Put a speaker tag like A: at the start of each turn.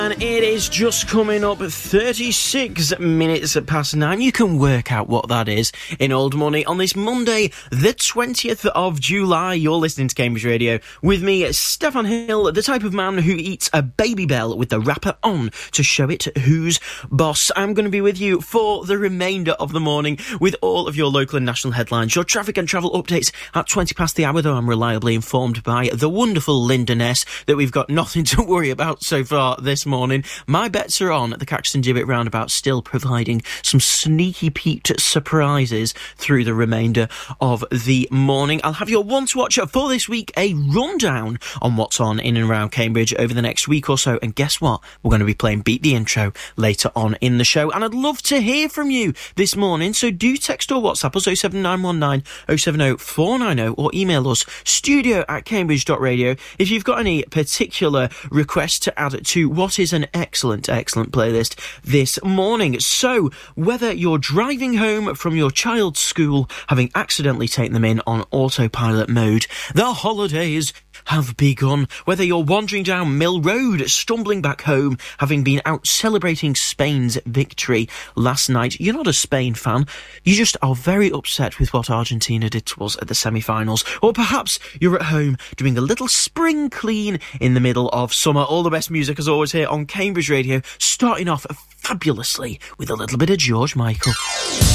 A: And it is just coming up 36 minutes past 9. You can work out what that is in Old Money on this Monday, the 20th of July. You're listening to Cambridge Radio with me, Stefan Hill, the type of man who eats a Baby Bell with the wrapper on to show it who's boss. I'm going to be with you for the remainder of the morning with all of your local and national headlines, your traffic and travel updates at 20 past the hour, though I'm reliably informed by the wonderful Linda Ness that we've got nothing to worry about so far this morning. My bets are on the Caxton Gibbet roundabout, still providing some sneaky peeked surprises through the remainder of the morning. I'll have your one to watch for this week, a rundown on what's on in and around Cambridge over the next week or so. And guess what? We're going to be playing Beat the Intro later on in the show. And I'd love to hear from you this morning. So do text or WhatsApp us 07919 070 490 or email us studio@cambridge.radio if you've got any particular requests to add to what is an excellent playlist this morning. So, whether you're driving home from your child's school, having accidentally taken them in on autopilot mode, the holidays have begun. Whether you're wandering down Mill Road, stumbling back home, having been out celebrating Spain's victory last night, you're not a Spain fan, you just are very upset with what Argentina did to us at the semi-finals. Or perhaps you're at home doing a little spring clean in the middle of summer. All the best music as always here on Cambridge Radio, starting off fabulously with a little bit of George Michael.